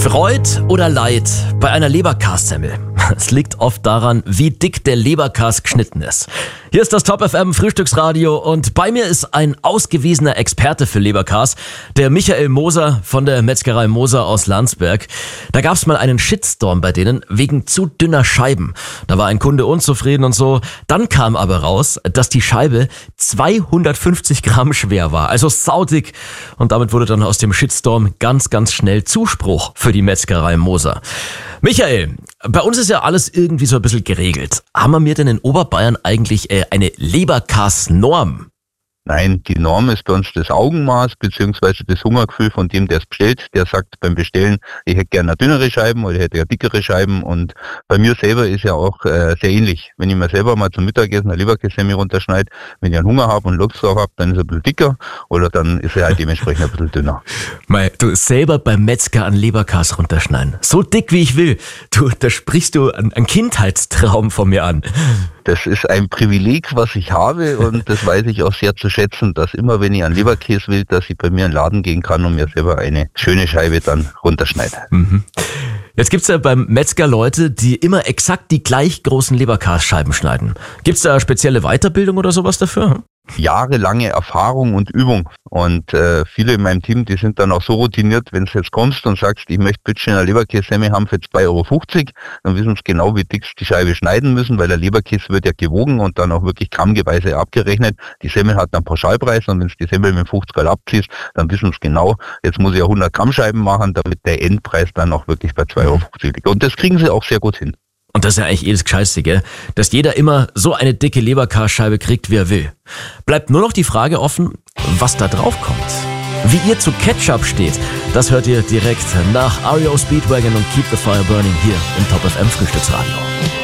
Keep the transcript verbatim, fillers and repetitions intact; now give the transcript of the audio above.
Freud oder Leid bei einer Leberkassemmel? Es liegt oft daran, wie dick der Leberkass geschnitten ist. Hier ist das Top F M Frühstücksradio und bei mir ist ein ausgewiesener Experte für Leberkas, der Michael Moser von der Metzgerei Moser aus Landsberg. Da gab es mal einen Shitstorm bei denen wegen zu dünner Scheiben. Da war ein Kunde unzufrieden und so. Dann kam aber raus, dass die Scheibe zweihundertfünfzig Gramm schwer war, also saudick. Und damit wurde dann aus dem Shitstorm ganz, ganz schnell Zuspruch für die Metzgerei Moser. Michael, bei uns ist ja alles irgendwie so ein bisschen geregelt. Haben wir denn in Oberbayern eigentlich äh, eine Leberkas-Norm? Nein, die Norm ist bei uns das Augenmaß bzw. das Hungergefühl von dem, der es bestellt. Der sagt beim Bestellen, ich hätte gerne dünnere Scheiben oder ich hätte ja dickere Scheiben. Und bei mir selber ist ja auch äh, sehr ähnlich. Wenn ich mir selber mal zum Mittagessen eine Leberkässemmel runterschneide, wenn ich einen Hunger habe und Lust drauf habe, dann ist er ein bisschen dicker oder dann ist er halt dementsprechend ein bisschen dünner. Mei, du selber beim Metzger an Leberkas runterschneiden. So dick wie ich will. Du, da sprichst du einen, einen Kindheitstraum von mir an. Das ist ein Privileg, was ich habe und das weiß ich auch sehr zu schätzen, dass immer, wenn ich einen Leberkäse will, dass ich bei mir in den Laden gehen kann und mir selber eine schöne Scheibe dann runterschneide. Mhm. Jetzt gibt's ja beim Metzger Leute, die immer exakt die gleich großen Leberkasscheiben schneiden. Gibt's da spezielle Weiterbildung oder sowas dafür? Jahrelange Erfahrung und Übung und äh, viele in meinem Team, die sind dann auch so routiniert, wenn du jetzt kommst und sagst, ich möchte bitte eine Leberkässemmel haben für zwei Euro fünfzig, dann wissen sie genau, wie dick sie die Scheibe schneiden müssen, weil der Leberkäse wird ja gewogen und dann auch wirklich grammgeweise abgerechnet. Die Semmel hat einen Pauschalpreis und wenn du die Semmel mit fünfzig Gramm abziehst, dann wissen sie genau, jetzt muss ich ja hundert Gramm Scheiben machen, damit der Endpreis dann auch wirklich bei zwei Euro fünfzig liegt. Und das kriegen sie auch sehr gut hin. Und das ist ja eigentlich eh das Gescheitste, gell? Dass jeder immer so eine dicke Leberkasscheibe kriegt, wie er will. Bleibt nur noch die Frage offen, was da drauf kommt. Wie ihr zu Ketchup steht, das hört ihr direkt nach R E O Speedwagon und Keep the Fire Burning hier im Top F M Frühstücksradio.